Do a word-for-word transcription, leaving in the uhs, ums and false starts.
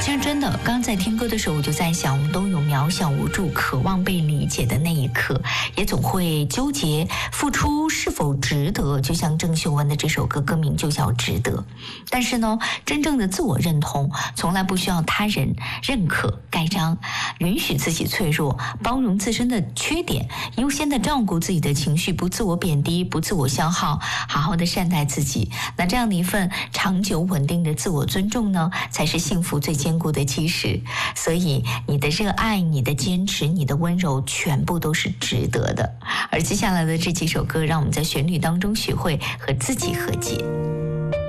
其实真的，刚刚在听歌的时候，我就在想，我们都有渺小无助、渴望被理解的那一刻，也总会纠结付出是否值得。就像郑秀文的这首歌，歌名就叫《值得》。但是呢，真正的自我认同，从来不需要他人认可、盖章，允许自己脆弱，包容自身的缺点，优先的照顾自己的情绪，不自我贬低，不自我消耗，好好的善待自己。那这样的一份长久稳定的自我尊重呢，才是幸福最坚固的基石。所以你的热爱、你的坚持、你的温柔，全部都是值得的。而接下来的这几首歌，让我们在旋律当中学会和自己和解。